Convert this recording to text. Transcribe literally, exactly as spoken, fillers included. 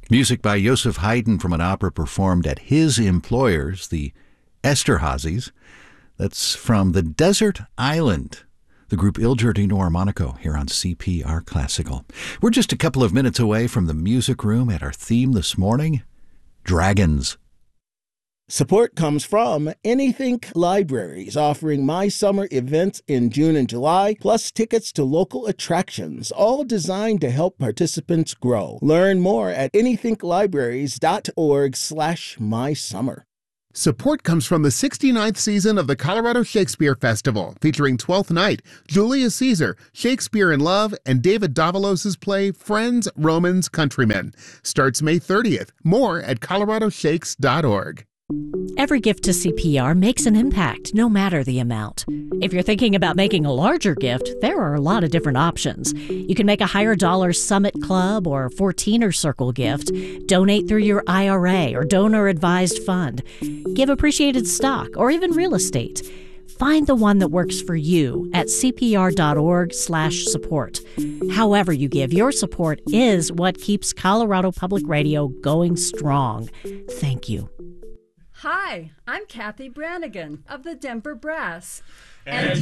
Music by Joseph Haydn from an opera performed at his employers, the Esterházys. That's from The Desert Island, the group Il Giardino Armonico here on C P R Classical. We're just a couple of minutes away from the music room at our theme this morning, Dragons. Support comes from Anythink Libraries, offering My Summer events in June and July, plus tickets to local attractions, all designed to help participants grow. Learn more at anythinklibraries.org slash my summer. Support comes from the sixty-ninth season of the Colorado Shakespeare Festival, featuring Twelfth Night, Julius Caesar, Shakespeare in Love, and David Davalos' play Friends, Romans, Countrymen. Starts May thirtieth. More at colorado shakes dot org. Every gift to C P R makes an impact, no matter the amount. If you're thinking about making a larger gift, there are a lot of different options. You can make a higher dollar Summit Club or fourteener Circle gift, donate through your I R A or donor-advised fund, give appreciated stock, or even real estate. Find the one that works for you at cpr.org slash support. However you give, your support is what keeps Colorado Public Radio going strong. Thank you. Hi, I'm Kathy Brannigan of the Denver Brass. And